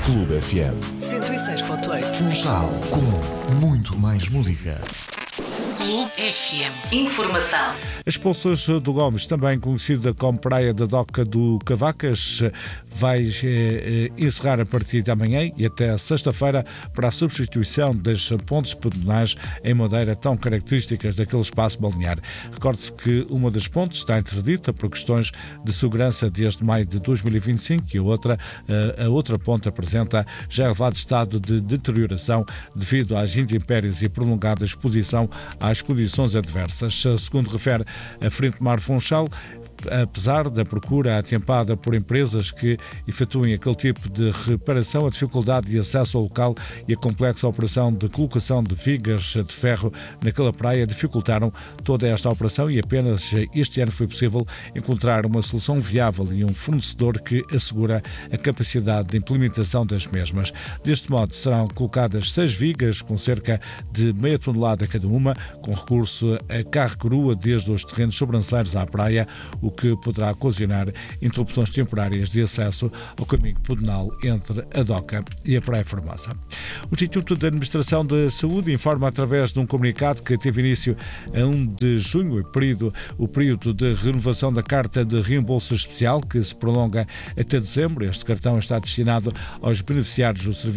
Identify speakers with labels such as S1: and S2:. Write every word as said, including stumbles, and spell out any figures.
S1: Clube F M.
S2: cento e seis ponto oito.
S1: Funchal, com muito mais música.
S2: Clube F M. Informação.
S3: As Poças do Gomes, também conhecida como Praia da Doca do Cavacas, vai eh, encerrar a partir de amanhã e até sexta-feira para a substituição das pontes pedonais em madeira tão características daquele espaço balnear. Recorde-se que uma das pontes está interdita por questões de segurança desde maio de dois mil e vinte e cinco e a outra, a outra ponte apresenta já elevado estado de deterioração devido às intempéries e prolongada exposição às condições adversas. Segundo refere a Frente Mar Funchal, apesar da procura atempada por empresas que efetuem aquele tipo de reparação, a dificuldade de acesso ao local e a complexa operação de colocação de vigas de ferro naquela praia dificultaram toda esta operação e apenas este ano foi possível encontrar uma solução viável e um fornecedor que assegura a capacidade de implementação das mesmas. Deste modo, serão colocadas seis vigas com cerca de meia tonelada cada uma, com recurso a carro grua desde os terrenos sobranceiros à praia, o que poderá ocasionar interrupções temporárias de acesso ao caminho pedonal entre a Doca e a Praia Formosa. O Instituto de Administração da Saúde informa através de um comunicado que teve início a um de junho, o período, o período de renovação da carta de reembolso especial, que se prolonga até dezembro. Este cartão está destinado aos beneficiários do serviço